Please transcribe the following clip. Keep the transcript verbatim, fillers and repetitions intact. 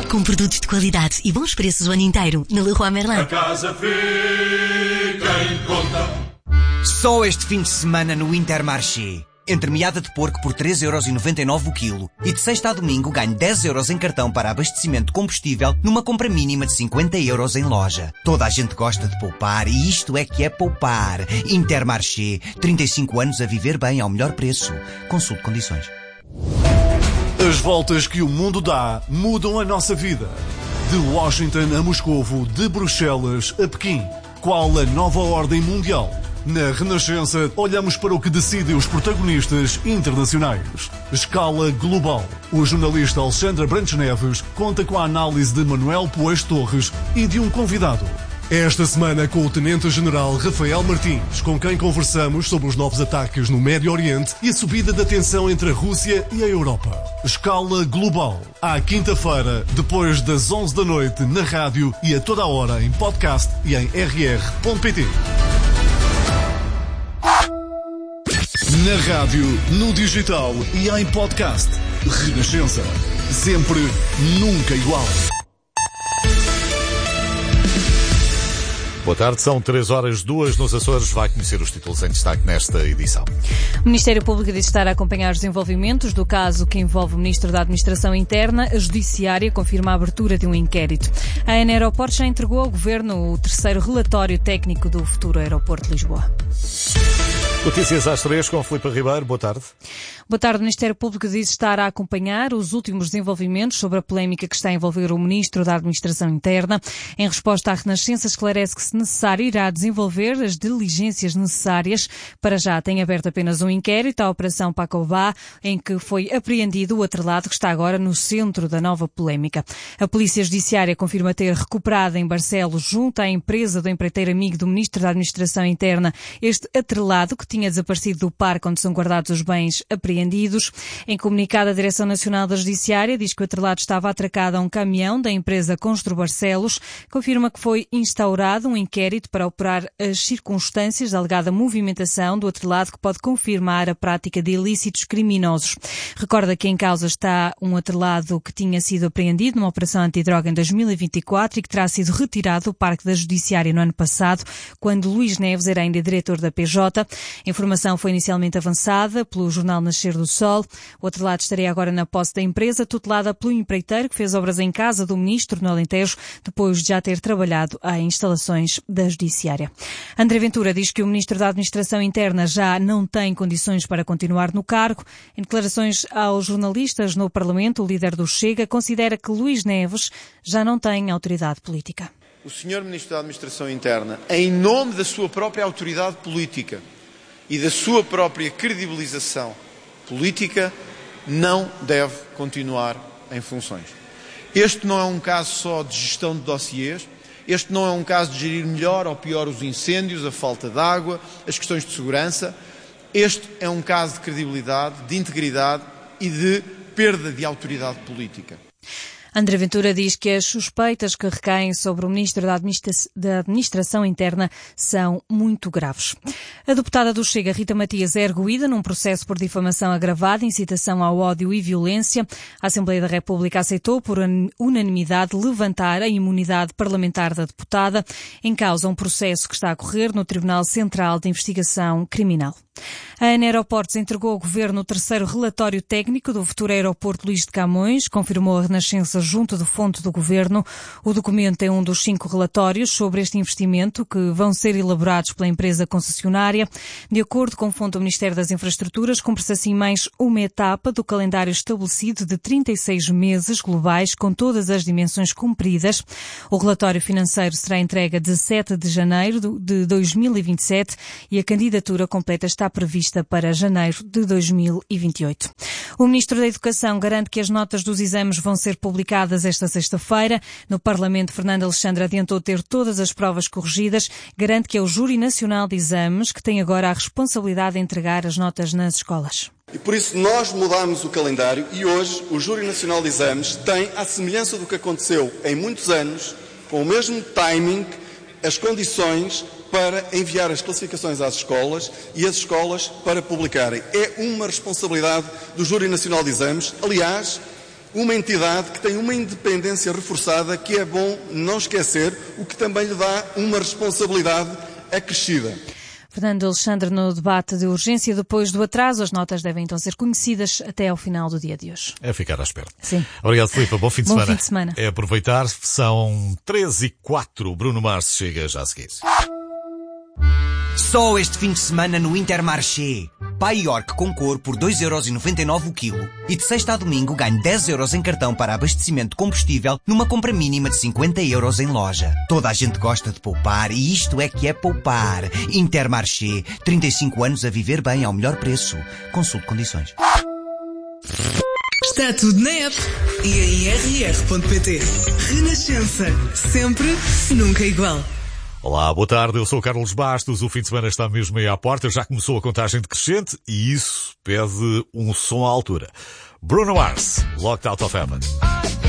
Com produtos de qualidade e bons preços o ano inteiro na Leroy Merlin. A casa fica em conta. Só este fim de semana no Intermarché. Entremeada de porco por três euros e noventa e nove o quilo. E de sexta a domingo ganho dez euros em cartão para abastecimento de combustível numa compra mínima de cinquenta euros em loja. Toda a gente gosta de poupar e isto é que é poupar. Intermarché. trinta e cinco anos a viver bem ao melhor preço. Consulte condições. As voltas que o mundo dá mudam a nossa vida. De Washington a Moscovo, de Bruxelas a Pequim. Qual a nova ordem mundial? Na Renascença, olhamos para o que decide os protagonistas internacionais. Escala global. O jornalista Alexandra Brantes Neves conta com a análise de Manuel Poés Torres e de um convidado. Esta semana com o Tenente-General Rafael Martins, com quem conversamos sobre os novos ataques no Médio Oriente e a subida da tensão entre a Rússia e a Europa. Escala global. À quinta-feira, depois das onze da noite, na rádio e a toda a hora em podcast e em r r ponto p t. Na rádio, no digital e em podcast. Renascença. Sempre, nunca igual. Boa tarde, são três horas duas nos Açores. Vai conhecer os títulos em destaque nesta edição. O Ministério Público diz estar a acompanhar os desenvolvimentos do caso que envolve o Ministro da Administração Interna. A Judiciária confirma a abertura de um inquérito. A AENA Aeroportos já entregou ao Governo o terceiro relatório técnico do futuro aeroporto de Lisboa. Notícias às três com Filipe Ribeiro. Boa tarde. Boa tarde. O Ministério Público diz estar a acompanhar os últimos desenvolvimentos sobre a polémica que está a envolver o Ministro da Administração Interna. Em resposta à Renascença, esclarece que, se necessário, irá desenvolver as diligências necessárias. Para já tem aberto apenas um inquérito, a Operação Pacobá, em que foi apreendido o atrelado que está agora no centro da nova polémica. A Polícia Judiciária confirma ter recuperado em Barcelos, junto à empresa do empreiteiro amigo do Ministro da Administração Interna, este atrelado que tinha desaparecido do parque onde são guardados os bens apreendidos. Em comunicado, a Direção Nacional da Judiciária diz que o atrelado estava atracado a um caminhão da empresa Constru Barcelos. Confirma que foi instaurado um inquérito para apurar as circunstâncias da alegada movimentação do atrelado, que pode confirmar a prática de ilícitos criminosos. Recorda que em causa está um atrelado que tinha sido apreendido numa operação antidroga em dois mil e vinte e quatro e que terá sido retirado do Parque da Judiciária no ano passado, quando Luís Neves era ainda diretor da P J. A informação foi inicialmente avançada pelo jornal Nascer do Sol. O atrelado estaria agora na posse da empresa, tutelada pelo empreiteiro que fez obras em casa do Ministro no Alentejo, depois de já ter trabalhado em instalações da Judiciária. André Ventura diz que o Ministro da Administração Interna já não tem condições para continuar no cargo. Em declarações aos jornalistas no Parlamento, o líder do Chega considera que Luís Neves já não tem autoridade política. O senhor Ministro da Administração Interna, em nome da sua própria autoridade política e da sua própria credibilização política, não deve continuar em funções. Este não é um caso só de gestão de dossiês, este não é um caso de gerir melhor ou pior os incêndios, a falta de água, as questões de segurança. Este é um caso de credibilidade, de integridade e de perda de autoridade política. André Ventura diz que as suspeitas que recaem sobre o Ministro da, Administra- da Administração Interna são muito graves. A deputada do Chega, Rita Matias, é arguída num processo por difamação agravada, incitação ao ódio e violência. A Assembleia da República aceitou por unanimidade levantar a imunidade parlamentar da deputada. Em causa um processo que está a correr no Tribunal Central de Investigação Criminal. A AENA Aeroportos entregou ao Governo o terceiro relatório técnico do futuro aeroporto Luís de Camões, confirmou a Renascença junto de fonte do Governo. O documento é um dos cinco relatórios sobre este investimento que vão ser elaborados pela empresa concessionária. De acordo com fonte do Ministério das Infraestruturas, cumpre-se assim mais uma etapa do calendário estabelecido de trinta e seis meses globais, com todas as dimensões cumpridas. O relatório financeiro será entregue a dezessete de janeiro de dois mil e vinte e sete e a candidatura completa está prevista para janeiro de dois mil e vinte e oito. O Ministro da Educação garante que as notas dos exames vão ser publicadas esta sexta-feira. No Parlamento, Fernando Alexandre adiantou ter todas as provas corrigidas. Garante que é o Júri Nacional de Exames que tem agora a responsabilidade de entregar as notas nas escolas. E por isso nós mudamos o calendário e hoje o Júri Nacional de Exames tem, à semelhança do que aconteceu em muitos anos, com o mesmo timing, as condições para enviar as classificações às escolas e as escolas para publicarem. É uma responsabilidade do Júri Nacional de Exames. Aliás, uma entidade que tem uma independência reforçada, que é bom não esquecer, o que também lhe dá uma responsabilidade acrescida. Fernando Alexandre, no debate de urgência, depois do atraso, as notas devem então ser conhecidas até ao final do dia de hoje. É ficar à espera. Sim. Obrigado, Filipe. Bom fim de Bom semana. fim de semana. É aproveitar. São treze e quatro. Bruno Mars chega já a seguir. Só este fim de semana no Intermarché. Pai York com cor por dois euros e noventa e nove o quilo. E de sexta a domingo ganhe dez euros em cartão para abastecimento de combustível numa compra mínima de cinquenta euros em loja. Toda a gente gosta de poupar e isto é que é poupar. Intermarché. trinta e cinco anos a viver bem ao melhor preço. Consulte condições. Está tudo na app e em r r ponto p t. Renascença. Sempre, nunca igual. Olá, boa tarde, eu sou o Carlos Bastos, o fim de semana está mesmo aí à porta, já começou a contagem decrescente e isso pede um som à altura. Bruno Mars, Locked Out of Heaven.